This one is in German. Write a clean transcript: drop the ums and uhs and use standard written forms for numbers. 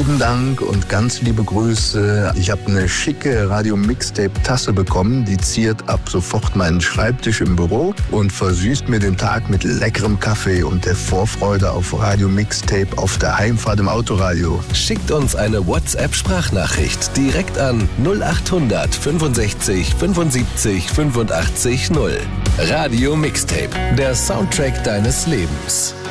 Lieben Dank und ganz liebe Grüße. Ich habe eine schicke Radio-Mixtape-Tasse bekommen. Die ziert ab sofort meinen Schreibtisch im Büro und versüßt mir den Tag mit leckerem Kaffee und der Vorfreude auf Radio-Mixtape auf der Heimfahrt im Autoradio. Schickt uns eine WhatsApp-Sprachnachricht direkt an 0800 65 75 85 0. Radio Mixtape, der Soundtrack deines Lebens.